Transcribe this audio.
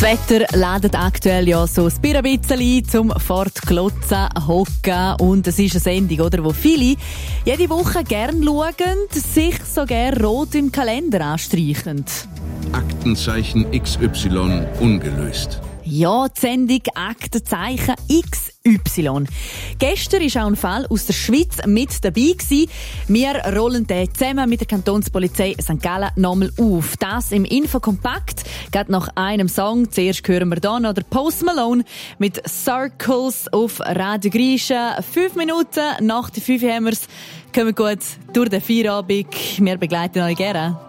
Wetter lädt aktuell ja so ein bisschen zum Fortglotzen, hocken. Und es ist eine Sendung, oder, wo viele jede Woche gerne schauen, sich so gerne rot im Kalender anstreichen. Aktenzeichen XY ungelöst. Ja, die Sendung Aktenzeichen XY. Gestern war auch ein Fall aus der Schweiz mit dabei gewesen. Wir rollen den zusammen mit der Kantonspolizei St. Gallen nochmal auf. Das im Infokompakt. Geht nach einem Song. Zuerst hören wir dann noch Post Malone mit Circles auf Radio Grisha. 5 Minuten nach der 5 haben wir es. Kommen gut durch den Feierabend. Wir begleiten euch gerne.